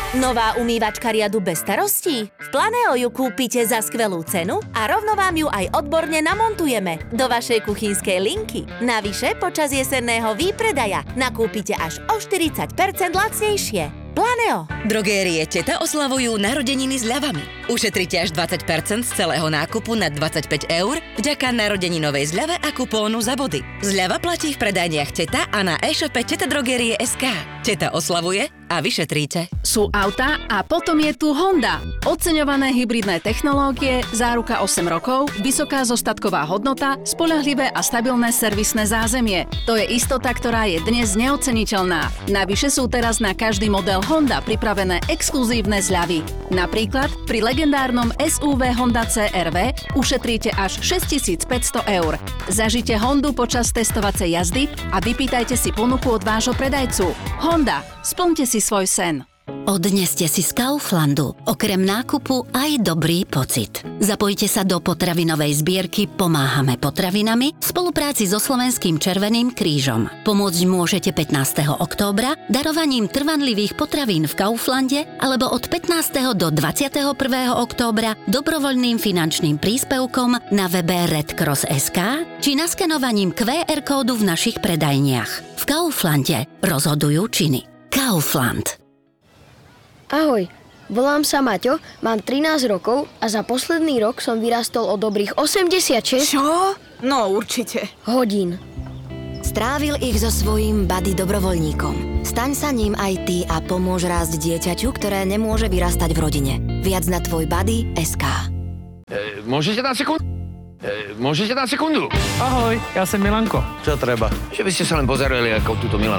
Nová umývačka riadu bez starostí? V Planeo ju kúpite za skvelú cenu a rovno vám ju aj odborne namontujeme do vašej kuchynskej linky. Navyše, počas jesenného výpredaja nakúpite až o 40% lacnejšie. Planeo. Drogérie Teta oslavujú narodeniny s ľavami. Ušetrite až 20% z celého nákupu na 25 € vďaka narodeninovej zľave a kupónu za body. Zľava platí v predajniach Teta a na e-shope tetadrogerie.sk. Teta oslavuje a vy šetríte. Sú autá a potom je tu Honda. Oceňované hybridné technológie, záruka 8 rokov, vysoká zostatková hodnota, spoľahlivé a stabilné servisné zázemie. To je istota, ktorá je dnes neoceniteľná. Navyše sú teraz na každý model Honda pripravené exkluzívne zľavy. Napríklad pri legendárnom SUV Honda CR-V ušetríte až 6500 €. Zažite Hondu počas testovacej jazdy a vypýtajte si ponuku od vášho predajcu. Honda, splňte si svoj sen. Odneste si z Kauflandu okrem nákupu aj dobrý pocit. Zapojte sa do potravinovej zbierky Pomáhame potravinami v spolupráci so Slovenským Červeným krížom. Pomôcť môžete 15. októbra darovaním trvanlivých potravín v Kauflande alebo od 15. do 21. októbra dobrovoľným finančným príspevkom na webe redcross.sk či naskenovaním QR kódu v našich predajniach. V Kauflande rozhodujú činy. Kaufland. Ahoj, volám sa Maťo, mám 13 rokov a za posledný rok som vyrastol o dobrých 86 Čo? No určite. hodín. Strávil ich so svojím buddy dobrovoľníkom. Staň sa ním aj ty a pomôž rásť dieťaťu, ktoré nemôže vyrastať v rodine. Viac na tvojbuddy.sk. Môžete na sekundu? Ahoj, ja som Milanko. Čo treba? Že by ste sa len pozerali, ako túto Milan